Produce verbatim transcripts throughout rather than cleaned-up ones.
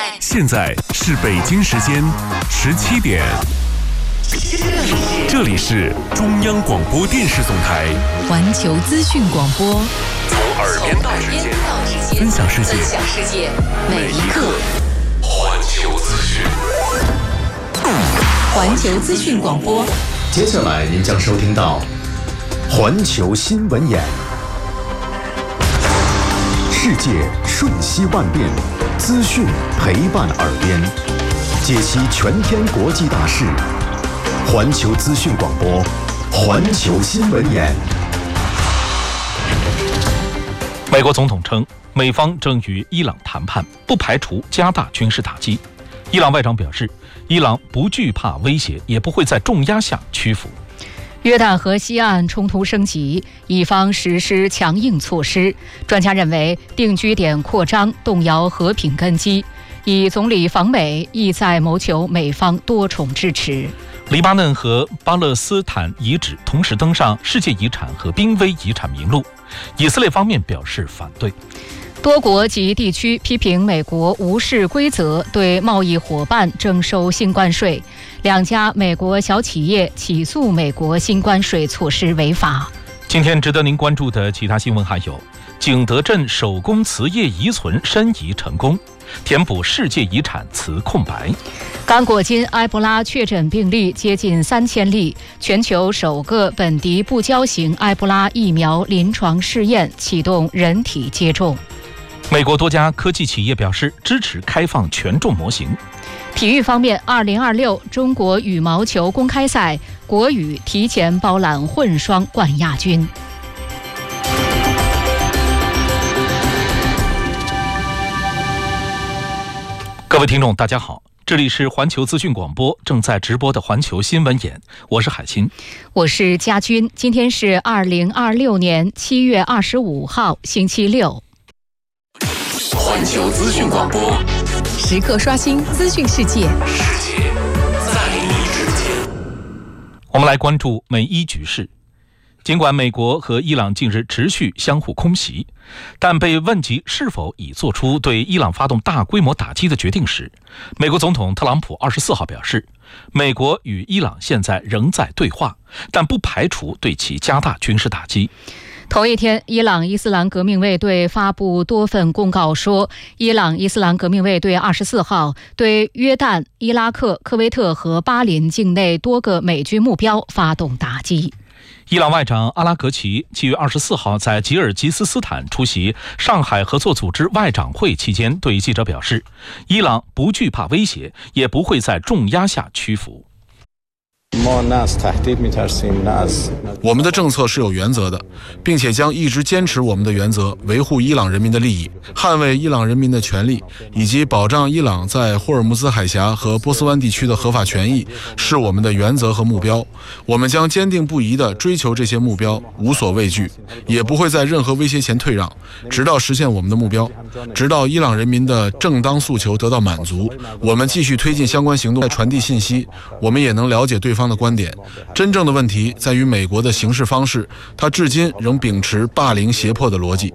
现在是北京时间十七点，这里是中央广播电视总台环球资讯广播， 从耳边到指尖，分享世界，每一刻环球资讯。 环球资讯广播， 接下来您将收听到环球新闻眼。世界瞬息万变，资讯陪伴耳边，解析全天国际大事。环球资讯广播，环球新闻眼。 美国总统称，美方正与伊朗谈判，不排除加大军事打击。伊朗外长表示，伊朗不惧怕威胁，也不会在重压下屈服。 约旦河西岸冲突升级，以方实施强硬措施。专家认为，定居点扩张动摇和平根基。以总理访美，意在谋求美方多重支持。 黎巴嫩和巴勒斯坦遗址同时登上世界遗产和濒危遗产名录，以色列方面表示反对。 多国及地区批评美国无视规则，对贸易伙伴征收新关税。两家美国小企业起诉美国新关税措施违法。 今天值得您关注的其他新闻还有：景德镇手工瓷业遗存申遗成功，填补世界遗产瓷空白； 刚果金埃博拉确诊病例接近三千例，全球首个本地不胶型埃博拉疫苗临床试验启动人体接种。 美国多家科技企业表示支持开放权重模型。 体育方面，二零二六中国羽毛球公开赛，国羽提前包揽混双冠亚军。 各位听众大家好，这里是环球资讯广播正在直播的环球新闻眼，我是海清， 我是佳君。今天是二零二六年七月二十五号星期六。 环球资讯广播， 时刻刷新资讯世界， 世界在你之间。 我们来关注美伊局势。尽管美国和伊朗近日持续相互空袭，但被问及是否已做出对伊朗发动大规模打击的决定时，美国总统特朗普二十四号表示，美国与伊朗现在仍在对话，但不排除对其加大军事打击。 同一天，伊朗伊斯兰革命卫队发布多份公告说，伊朗伊斯兰革命卫队二十四号对约旦、伊拉克、科威特和巴林境内多个美军目标发动打击。 伊朗外长阿拉格齐七月二十四号在吉尔吉斯斯坦出席上海合作组织外长会期间对记者表示，伊朗不惧怕威胁，也不会在重压下屈服。 我们的政策是有原则的，并且将一直坚持我们的原则，维护伊朗人民的利益，捍卫伊朗人民的权利，以及保障伊朗在霍尔木兹海峡和波斯湾地区的合法权益，是我们的原则和目标。我们将坚定不移地追求这些目标，无所畏惧，也不会在任何威胁前退让，直到实现我们的目标，直到伊朗人民的正当诉求得到满足。我们继续推进相关行动，传递信息，我们也能了解对方的观点。真正的问题在于美国的行事方式，他至今仍秉持霸凌胁迫的逻辑。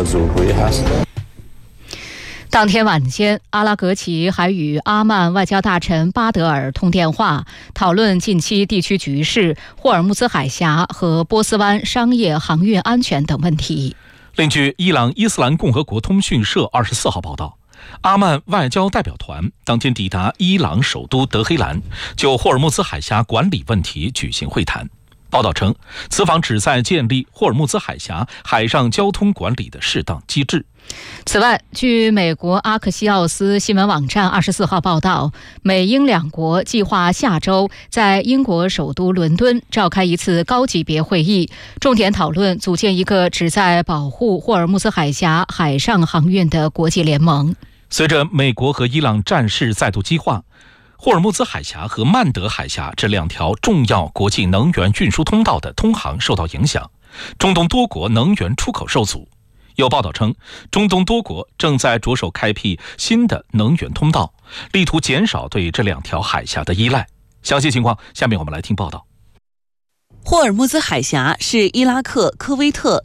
当天晚间，阿拉格齐还与阿曼外交大臣巴德尔通电话，讨论近期地区局势、霍尔木兹海峡和波斯湾商业航运安全等问题。 另据伊朗伊斯兰共和国通讯社二十四号报道，阿曼外交代表团当天抵达伊朗首都德黑兰，就霍尔木兹海峡管理问题举行会谈。报道称，此访旨在建立霍尔木兹海峡海上交通管理的适当机制。 此外，据美国阿克西奥斯新闻网站二十四号报道，美英两国计划下周在英国首都伦敦召开一次高级别会议，重点讨论组建一个旨在保护霍尔木兹海峡海上航运的国际联盟。 随着美国和伊朗战事再度激化，霍尔木兹海峡和曼德海峡这两条重要国际能源运输通道的通航受到影响，中东多国能源出口受阻。有报道称，中东多国正在着手开辟新的能源通道，力图减少对这两条海峡的依赖。详细情况，下面我们来听报道。 霍尔木兹海峡是伊拉克、科威特、